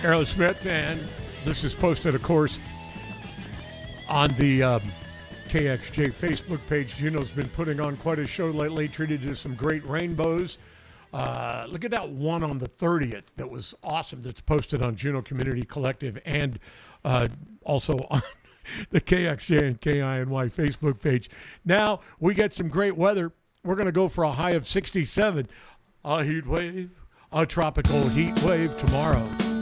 Aerosmith, and this is posted, of course, on the KXJ Facebook page. Juno's been putting on quite a show lately, treated to some great rainbows. Look at that one on the 30th that was awesome, that's posted on Juno Community Collective and also on the KXJ and KINY Facebook page. Now we get some great weather. We're going to go for a high of 67. A heat wave, a tropical heat wave tomorrow.